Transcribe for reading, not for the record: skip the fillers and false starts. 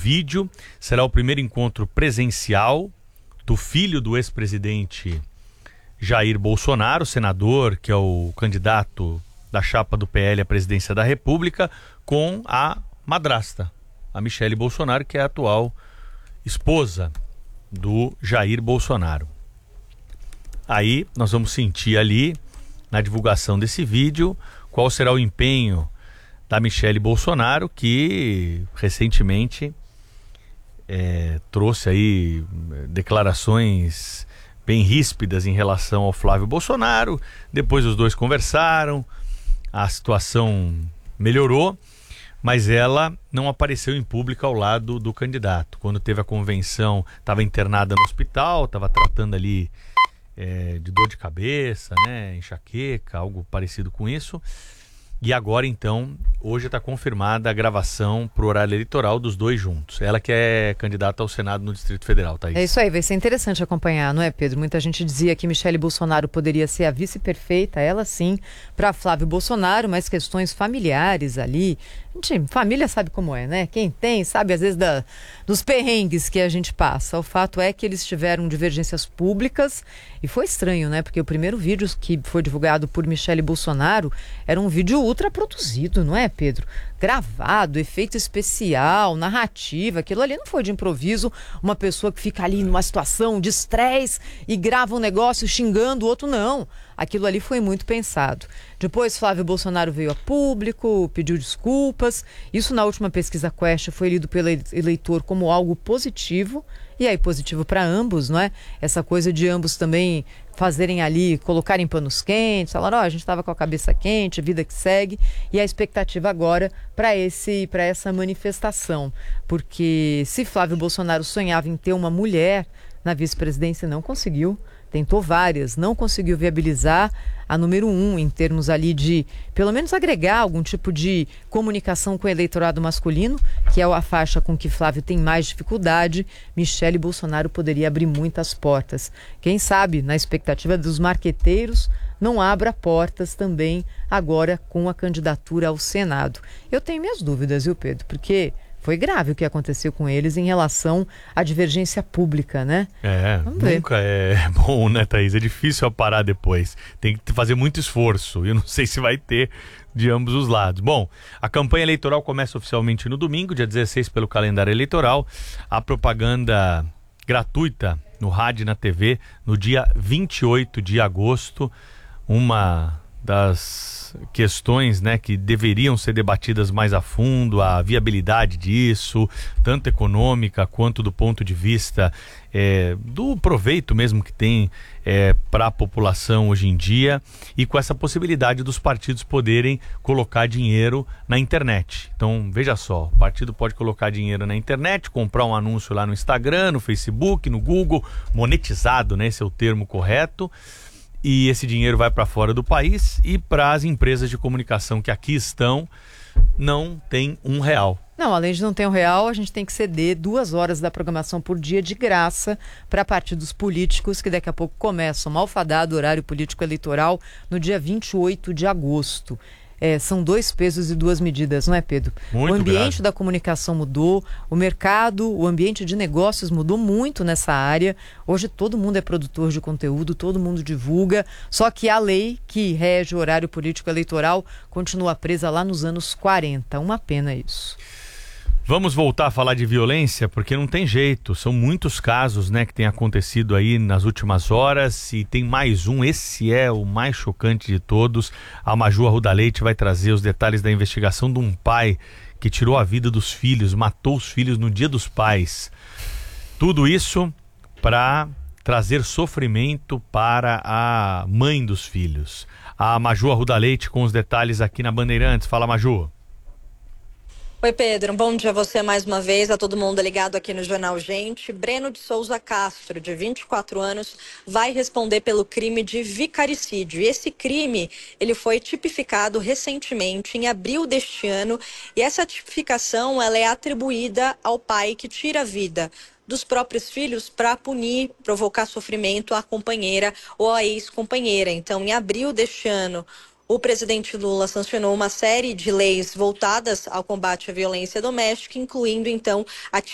vídeo. Será o primeiro encontro presencial do filho do ex-presidente Jair Bolsonaro, senador, que é o candidato da chapa do PL à presidência da República, com a madrasta, a Michele Bolsonaro, que é a atual esposa do Jair Bolsonaro. Aí nós vamos sentir ali, na divulgação desse vídeo, qual será o empenho da Michele Bolsonaro, que recentemente trouxe aí declarações bem ríspidas em relação ao Flávio Bolsonaro. Depois os dois conversaram, a situação melhorou, mas ela não apareceu em público ao lado do candidato. Quando teve a convenção, estava internada no hospital, estava tratando ali de dor de cabeça, né, enxaqueca, algo parecido com isso. E agora, então, hoje está confirmada a gravação para o horário eleitoral dos dois juntos. Ela que é candidata ao Senado no Distrito Federal, Thaís. É isso aí, vai ser interessante acompanhar, não é, Pedro? Muita gente dizia que Michele Bolsonaro poderia ser a vice perfeita, ela sim, para Flávio Bolsonaro, mas questões familiares ali. Gente, família sabe como é, né? Quem tem sabe, às vezes, dos perrengues que a gente passa. O fato é que eles tiveram divergências públicas e foi estranho, né? Porque o primeiro vídeo que foi divulgado por Michele Bolsonaro era um vídeo ultra produzido, não é, Pedro? Gravado, efeito especial, narrativa, aquilo ali não foi de improviso, uma pessoa que fica ali numa situação de estresse e grava um negócio xingando o outro, não. Aquilo ali foi muito pensado. Depois Flávio Bolsonaro veio a público, pediu desculpas. Isso na última pesquisa Quest foi lido pelo eleitor como algo positivo. E aí positivo para ambos, não é? Essa coisa de ambos também fazerem ali, colocarem panos quentes, falaram, a gente estava com a cabeça quente, vida que segue. E a expectativa agora para essa manifestação. Porque se Flávio Bolsonaro sonhava em ter uma mulher na vice-presidência, não conseguiu. Tentou várias, não conseguiu viabilizar a número 1 em termos ali de, pelo menos, agregar algum tipo de comunicação com o eleitorado masculino, que é a faixa com que Flávio tem mais dificuldade. Michele Bolsonaro poderia abrir muitas portas. Quem sabe, na expectativa dos marqueteiros, não abra portas também agora com a candidatura ao Senado. Eu tenho minhas dúvidas, viu, Pedro? Porque foi grave o que aconteceu com eles em relação à divergência pública, né? Nunca é bom, né, Thaís? É difícil parar depois. Tem que fazer muito esforço. Eu não sei se vai ter de ambos os lados. Bom, a campanha eleitoral começa oficialmente no domingo, dia 16, pelo calendário eleitoral. A propaganda gratuita no rádio e na TV no dia 28 de agosto. Uma das questões, né, que deveriam ser debatidas mais a fundo, a viabilidade disso, tanto econômica quanto do ponto de vista do proveito mesmo que tem para a população hoje em dia, e com essa possibilidade dos partidos poderem colocar dinheiro na internet. Então, veja só, o partido pode colocar dinheiro na internet, comprar um anúncio lá no Instagram, no Facebook, no Google, monetizado, né, esse é o termo correto. E esse dinheiro vai para fora do país, e para as empresas de comunicação que aqui estão, não tem R$1. Não, além de não ter R$1, a gente tem que ceder 2 horas da programação por dia de graça para partidos políticos que daqui a pouco começam. Malfadado horário político eleitoral no dia 28 de agosto. São 2 pesos e 2 medidas, não é, Pedro? Muito o ambiente grave. Da comunicação mudou, o mercado, o ambiente de negócios mudou muito nessa área. Hoje todo mundo é produtor de conteúdo, todo mundo divulga, só que a lei que rege o horário político eleitoral continua presa lá nos anos 40. Uma pena isso. Vamos voltar a falar de violência, porque não tem jeito. São muitos casos, né, que têm acontecido aí nas últimas horas, e tem mais um. Esse é o mais chocante de todos. A Maju Arruda Leite vai trazer os detalhes da investigação de um pai que tirou a vida dos filhos, matou os filhos no Dia dos Pais. Tudo isso para trazer sofrimento para a mãe dos filhos. A Maju Arruda Leite com os detalhes aqui na Bandeirantes. Fala, Maju. Oi, Pedro. Um bom dia a você mais uma vez, a todo mundo ligado aqui no Jornal Gente. Breno de Souza Castro, de 24 anos, vai responder pelo crime de vicaricídio. E esse crime, ele foi tipificado recentemente, em abril deste ano, e essa tipificação ela é atribuída ao pai que tira a vida dos próprios filhos para punir, provocar sofrimento à companheira ou à ex-companheira. Então, em abril deste ano, o presidente Lula sancionou uma série de leis voltadas ao combate à violência doméstica, incluindo, então, a